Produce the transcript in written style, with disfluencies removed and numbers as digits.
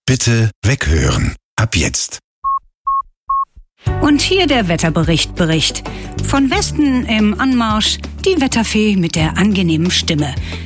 Bitte weghören. Ab jetzt. Und hier der Wetterbericht. Von Westen im Anmarsch die Wetterfee mit der angenehmen Stimme.